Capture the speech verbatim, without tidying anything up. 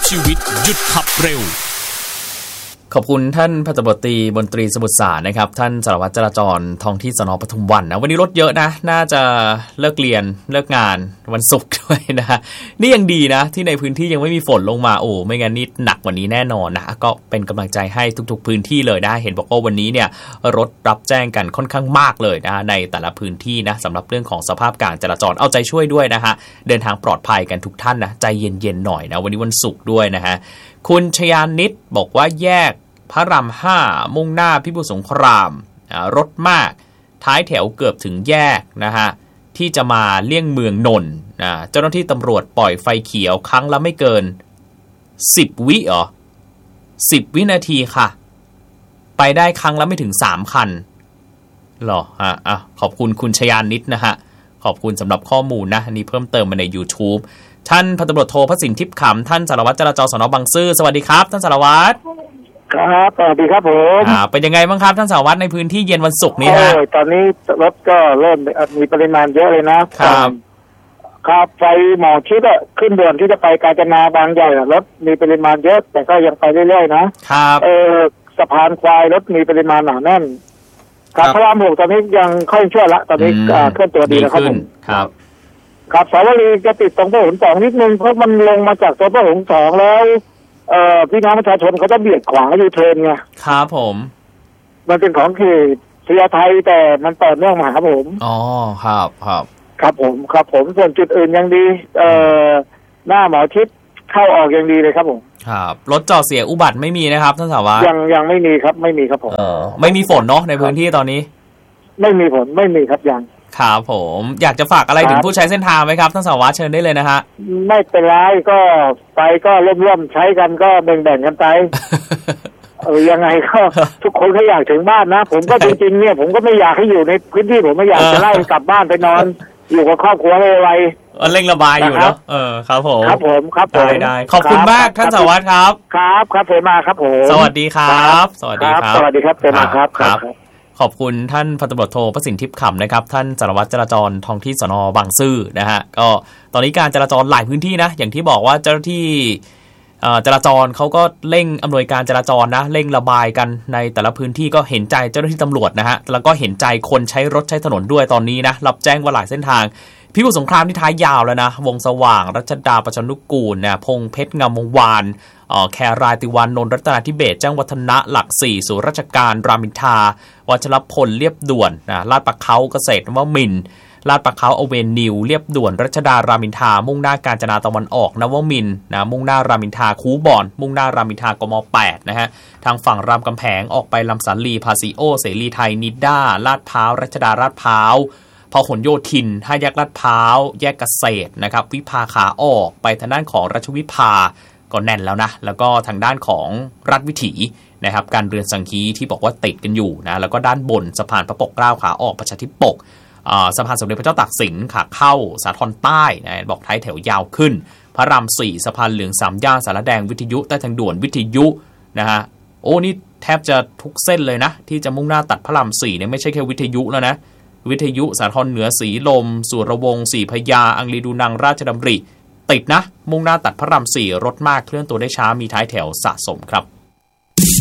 ชีวิตหยุดขับเร็วขอบคุณท่านพันตำรวจตรีมนตรีสมุทรสานะครับท่านสารวัตรจราจรท้องที่สน.ปทุมวันนะวันนี้รถเยอะนะน่าจะเลิกเรียนเลิกงานวันศุกร์ด้วยนะนี่ยังดีนะที่ในพื้นที่ยังไม่มีฝนลงมาโอ้ไม่งั้นนี่หนักกว่านี้แน่นอนนะก็เป็นกำลังใจให้ทุกๆพื้นที่เลยนะเห็นบอกว่าวันนี้เนี่ยรถรับแจ้งกันค่อนข้างมากเลยนะในแต่ละพื้นที่นะสำหรับเรื่องของสภาพการจราจรเอาใจช่วยด้วยนะฮะเดินทางปลอดภัยกันทุกท่านนะใจเย็นๆหน่อยนะวันนี้วันศุกร์ด้วยนะฮะคุณชยานิตบอกว่าแยกพระรามห้ามุ่งหน้าพิบูลสงครามรถมากท้ายแถวเกือบถึงแยกนะฮะที่จะมาเลี่ยงเมืองนนท์นะเจ้าหน้าที่ตำรวจปล่อยไฟเขียวครั้งละไม่เกินสิบวิเหรอสิบวินาทีค่ะไปได้ครั้งละไม่ถึงสามคันหรอฮะอ่ะขอบคุณคุณชยานิตนะฮะขอบคุณสำหรับข้อมูลนะอันนี้เพิ่มเติมมาใน YouTube ท่านพันตำรวจโทพสินทิพย์ขำท่านสารวัตรจราจรสน.บางซื่อสวัสดีครับท่านสารวัตรครับสวัสดีครับผมอ่าเป็นยังไงบ้างครับท่านสารวัตรในพื้นที่เย็นวันศุกร์นี้ฮะตอนนี้รถก็เริ่มมีปริมาณเยอะเลยนะครับครับไฟหมอชิดอะขึ้นด่วนที่จะไปกาญจนาบางใหญ่รถมีปริมาณเยอะแต่ก็ยังไปเรื่อยๆนะครับเออสะพานควายรถมีปริมาณหนาแน่นครับพระรามหกตอนนี้ยังค่อยช่วยละตอนนี้เคลื่อนตัวดีแล้วครับผมครับครับสาวรีจะติดตรงพหลสองนิดนึงเพราะมันลงมาจากตัวพหลสองแล้วเอ่อพี่น้องประชาชนเขาจะเบียดขวางยูเทิร์นไงครับผมมันเป็นของเขตพญาไทแต่มันต่อเนื่องมาครับผมอ๋อครับครับครับผมครับผมส่วนจุดอื่นยังดีเอ่อหน้าหมอชิดเข้าออกยังดีเลยครับผมครับรถจอดเสียอุบัติไม่มีนะครับท่านสารวัตรยังยังไม่มีครับไม่มีครับผมเออไม่มีฝนเนาะในพื้นที่ตอนนี้ไม่มีฝนไม่มีครับยังครับผมอยากจะฝากอะไรถึงผู้ใช้เส้นทางไหมครับท่านสารวัตรเชิญได้เลยนะฮะไม่เป็นไรก็ไปก็ร่วมๆใช้กันก็แบ่งๆกันไปเออยังไงก็ทุกคนก็อยากถึงบ้านนะผมก็จริงๆเนี่ยผมก็ไม่อยากให้อยู่ในพื้นที่ผมไม่อยากจะไล่กลับบ้านไปนอนอยู่กับครอบครัวไวๆเร่งระบายอยู่เนาะเออครับผมครับผมครับผมได้ขอบคุณมากท่านสารวัตรครับครับครับเสมาครับผมสวัสดีครับสวัสดีครับสวัสดีครับเสมาครับครับขอบคุณท่านพันตำรวจโทพสินทิพย์ขำนะครับท่านสารวัตรจราจรท้องที่สน.บางซื่อนะฮะก็ตอนนี้การจราจรหลายพื้นที่นะอย่างที่บอกว่าเจ้าหน้าที่จราจรเขาก็เร่งอำนวยการจราจรนะเร่งระบายกันในแต่ละพื้นที่ก็เห็นใจเจ้าหน้าที่ตำรวจนะฮะแล้วก็เห็นใจคนใช้รถใช้ถนนด้วยตอนนี้นะรับแจ้งว่าหลายเส้นทางพิบูลสงครามที่ท้ายยาวแล้วนะวงสว่างรัชดาประชานุกูลเนี่ยพงเพชรงามวงวานแครายติวานนนท์รัตนาธิเบศร์แจ้งวัฒนะหลักสี่สู่ราชการรามอินทราวัชรพลเรียบด่วนนะลาดปะเขาเกษตรนวมินทร์ลาดปะเขาอเวนิวเรียบด่วนรัชดารามอินทรามุ่งหน้ากาญจนาตะวันออกนวมินทร์นะมุ่งหน้ารามอินทราคูบอนมุ่งหน้ารามอินทรากม.แปดนะฮะทางฝั่งรามคำแหงออกไปลำสันลีพาซิโอเสรีไทยนิด้าลาดพร้าวรัชดาลาดพร้าวพหลโยธินห้าแยกลาดพร้าวแยกเกษตรนะครับวิภาขาออกไปทางด้านของรัชวิภาก็แน่นแล้วนะแล้วก็ทางด้านของรัฐวิถีนะครับการเรือนสังคีที่บอกว่าติดกันอยู่นะแล้วก็ด้านบนสะพานพระปกเกล้าขาออกประชาธิปกสะพานสมเด็จพระเจ้าตากสินขาเข้าสาทรใต้นะบอกท้ายแถวยาวขึ้นพระรามสี่สะพานเหลืองสามย่านสารแดงวิทยุใต้ทางด่วนวิทยุนะฮะโอ้นี่แทบจะทุกเส้นเลยนะที่จะมุ่งหน้าตัดพระรามสี่เนี่ยไม่ใช่แค่วิทยุแล้วนะวิทยุสาทรเหนือสีลมสุรวงศ์ศรีพญาอังรีดูนังราชดำริติดนะมุ่งหน้าตัดพระรามสี่รถมากเคลื่อนตัวได้ช้ามีท้ายแถวสะสมครับ